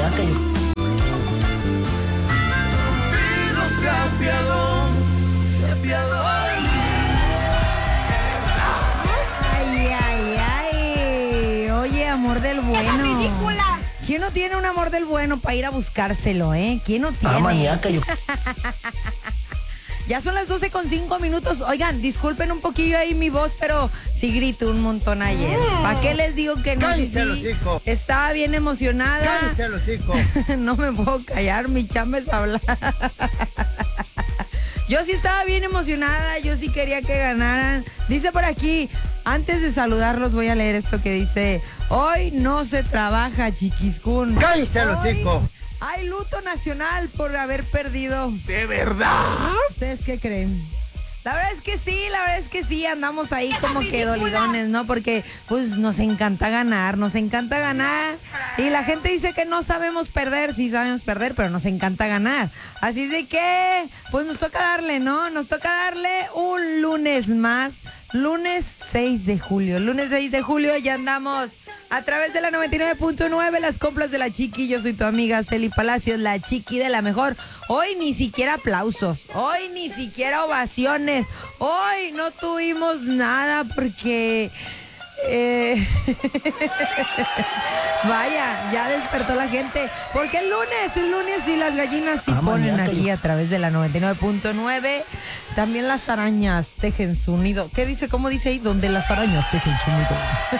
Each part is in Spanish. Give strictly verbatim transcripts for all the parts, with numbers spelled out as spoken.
maníaca. Yo... Pido se apiadó, se apiadó. Ay, ay, ay. Oye, amor del bueno. ¡Ridícula! ¿Quién no tiene un amor del bueno para ir a buscárselo, eh? ¿Quién no tiene? Ah, maníaca. Yo... Ya son las doce con cinco minutos. Oigan, disculpen un poquillo ahí mi voz, pero sí grito un montón ayer. ¿Para qué les digo que no? Sí, sí. Estaba bien emocionada. No me puedo callar, mi chamba es hablar. Yo sí estaba bien emocionada, yo sí quería que ganaran. Dice por aquí, antes de saludarlos voy a leer esto que dice: hoy no se trabaja, Chiquiscún. ¡Cállate los chicos! Hay luto nacional por haber perdido. ¿De verdad? ¿Ustedes qué creen? La verdad es que sí, la verdad es que sí, andamos ahí como que dolidones, ¿no? Porque pues nos encanta ganar, nos encanta ganar. Y la gente dice que no sabemos perder, sí sabemos perder, pero nos encanta ganar. Así de que, pues nos toca darle, ¿no? Nos toca darle un lunes más, lunes seis de julio. Lunes seis de julio ya andamos a través de la noventa y nueve punto nueve, las compras de la Chiqui. Yo soy tu amiga Celi Palacios, la Chiqui de la mejor. Hoy ni siquiera aplausos, hoy ni siquiera ovaciones, hoy no tuvimos nada porque... Eh... Vaya, ya despertó la gente. Porque el lunes, el lunes y las gallinas sí Ah, ponen maníaca. aquí a través de la noventa y nueve punto nueve. También las arañas tejen su nido. ¿Qué dice? ¿Cómo dice ahí? Donde las arañas tejen su nido.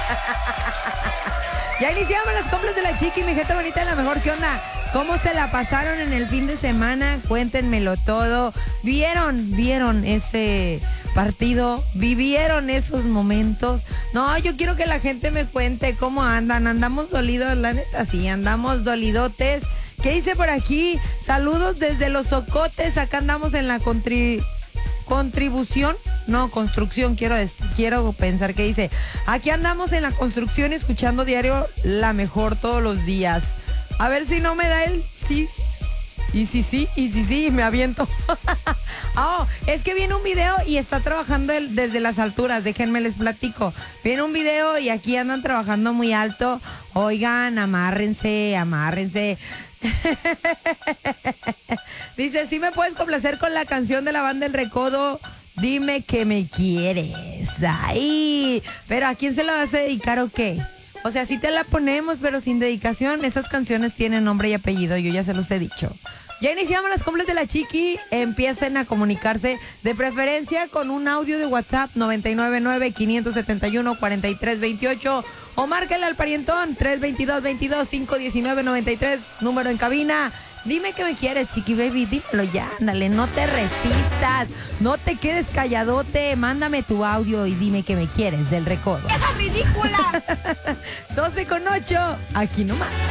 Ya iniciamos las compras de la Chiqui, mi gente bonita de la mejor. ¿Qué onda? ¿Cómo se la pasaron en el fin de semana? Cuéntenmelo todo. ¿Vieron, vieron ese partido? ¿Vivieron esos momentos? No, yo quiero que la gente me cuente cómo andan. Andamos dolidos, la neta, sí, andamos dolidotes. ¿Qué dice por aquí? Saludos desde Los Ocotes. Acá andamos en la contri... contribución, no, construcción, quiero, quiero pensar que dice. Aquí andamos en la construcción escuchando diario La Mejor todos los días. A ver si no me da el sí. Y sí, sí, y sí, sí, y me aviento. Oh, es que viene un video y está trabajando el, desde las alturas, déjenme les platico. Viene un video y aquí andan trabajando muy alto. Oigan, amárrense, amárrense. Dice, ¿sí me puedes complacer con la canción de la banda El Recodo? Dime que me quieres. Ay, pero ¿a quién se la vas a dedicar o qué? O sea, sí te la ponemos, pero sin dedicación. Esas canciones tienen nombre y apellido, yo ya se los he dicho. Ya iniciamos las compras de la Chiqui. Empiecen a comunicarse, de preferencia con un audio de WhatsApp noventa y nueve nueve, quinientos setenta y uno, cuarenta y tres veintiocho, o márquenle al parientón tres veintidós, veintidós, quinientos diecinueve, noventa y tres, número en cabina. Dime que me quieres, Chiqui Baby, dímelo ya, ándale, no te resistas, no te quedes calladote, mándame tu audio y dime que me quieres del Recodo. ¡Esa ridícula! doce con ocho, aquí nomás.